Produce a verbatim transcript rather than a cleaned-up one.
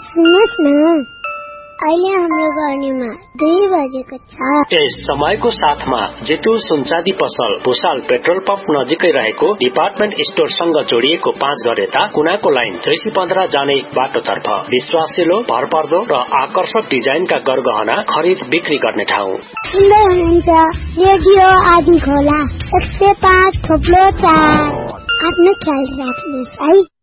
सुन्नुहोस् न, अहिले हाम्रो गर्नेमा दुई बजेको छ। यस समयको साथमा जेतु सुनचाँदी पसल भुसाल पेट्रोल पम्प नजिकै रहेको डिपार्टमेन्ट स्टोरसँग जोडिएको पाँच घर यता कुनाको लाइन त्रिसी पन्ध्र जाने बाटोतर्फ विश्वासिलो, भरपर्दो र आकर्षक डिजाइनका गरगहना खरिद बिक्री गर्ने ठाउँ। सुन्दै हुनुहुन्छ रेडियो आदि खोला एक सय पाँच थोप्लो चार। आफ्नो ख्याल राख्नुहोस् है।